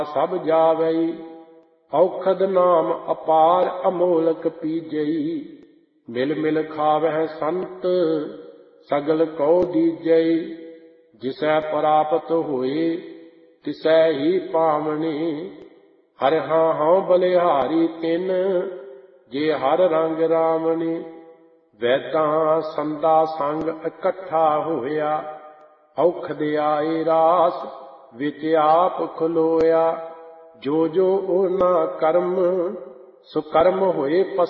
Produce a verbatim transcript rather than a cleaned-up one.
ਸਭ ਜਾਵਈ। ਔਖਦ ਨਾਮ ਅਪਾਰ ਅਮੋਲਕ ਪੀਜਈ। ਮਿਲ ਮਿਲ ਖਾਵਹਿ ਸੰਤ ਸਗਲ ਕਉ ਦੀਜਈ। ਜਿਸੈ ਪ੍ਰਾਪਤ ਹੋਏ ਤਿਸੈ ਹੀ ਪਾਵਣੀ। ਹਰਿ ਹਾਂ ਹਉ ਬਲਿਹਾਰੀ ਤਿਨ ਜੇ ਹਰ ਰੰਗ ਰਾਵਣੀ। ਵੈਦਾਂ ਸੰਦਾ ਸੰਗ ਇਕੱਠਾ ਹੋਇਆ। ਔਖਦ ਆਏ ਰਾਸ ਵਿੱਚ ਆਪ ਖਲੋਇਆ। ਜੋ ਜੋ ਉਹਨਾਂ ਕਰਮ ਸੁਕਰਮ ਹੋਏ